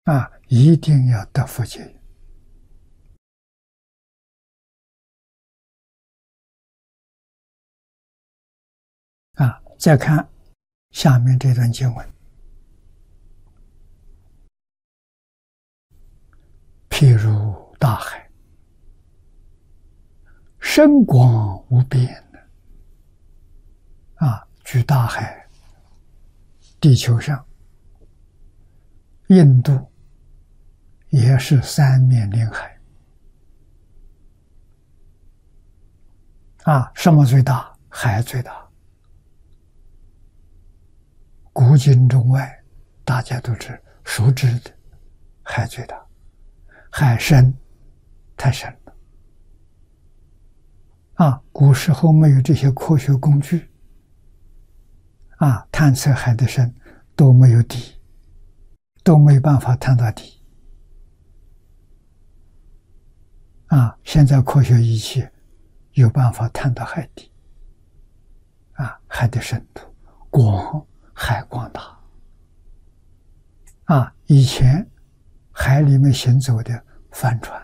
一定要得福结缘。再看下面这段经文，譬如大海，深广无边举大海，地球上，印度也是三面临海什么最大？海最大。古今中外，大家都熟知的，海最大。海深，太深了。古时候没有这些科学工具，探测海的深都没有底，都没办法探到底。现在科学仪器有办法探到海底，海的深度，海广大。以前海里面行走的帆船，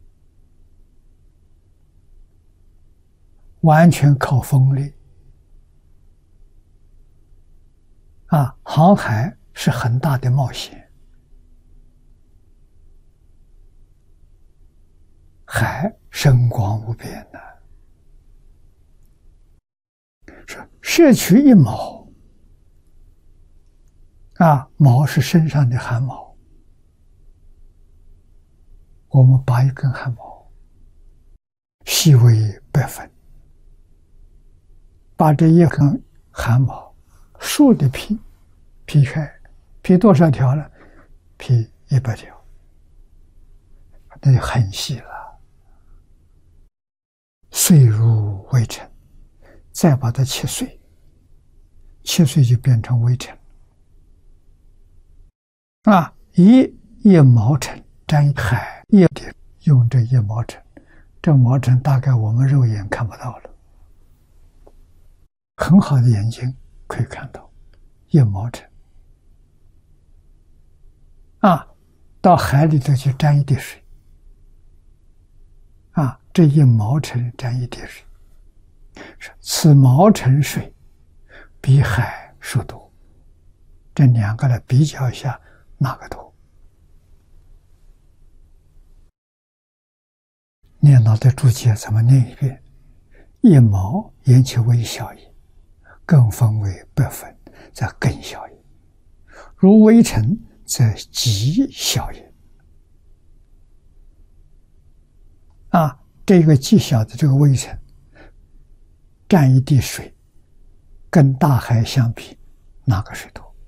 完全靠风力。航海是很大的冒险。海深广无边说摄取一毛，毛是身上的汗毛，我们拔一根汗毛，细为100分，把这一根汗毛竖的劈开，劈多少条呢？劈100条，那就很细了。碎入微尘，再把它切碎，切碎就变成微尘。一毛尘沾海一点，用这1毛尘，这毛尘大概我们肉眼看不到了，很好的眼睛可以看到1毛尘。到海里头去沾一滴水，这1毛尘沾一滴水，此毛尘水比海数多。这两个来比较一下，哪个多？念老的注解怎么念一遍？1毛言其微小也，更分为100分，则更小也；如微尘，则极小也。这个极小的这个微尘，沾一滴水，跟大海相比，哪个水多？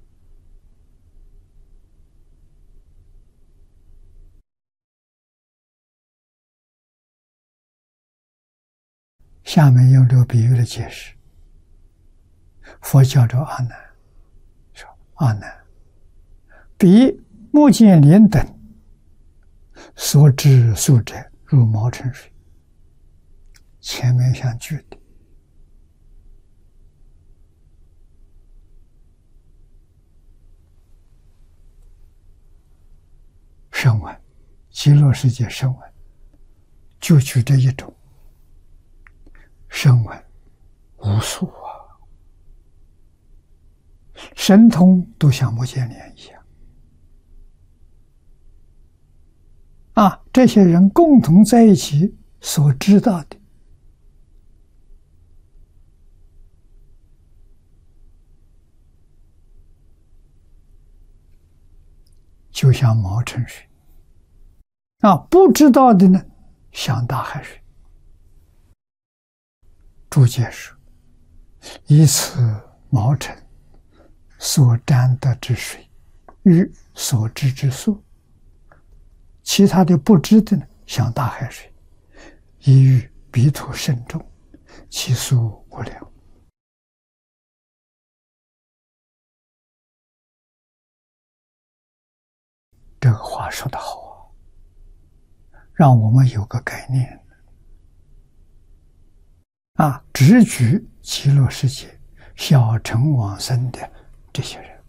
下面用这个比喻的解释，佛教着阿难说：“阿难，彼目犍连等所知数者，如毛尘水。”前面相距的。声闻，极乐世界声闻，就取这一种。声闻无数神通都像目犍连一样。这些人共同在一起所知道的，就像毛尘水。不知道的呢，像大海水。注解说：以此毛尘所沾得之水，与所知之数。其他的不知的呢，像大海水，亦与彼土甚重，其数无量。这个话说得好让我们有个概念。直举极乐世界小乘往生的这些人，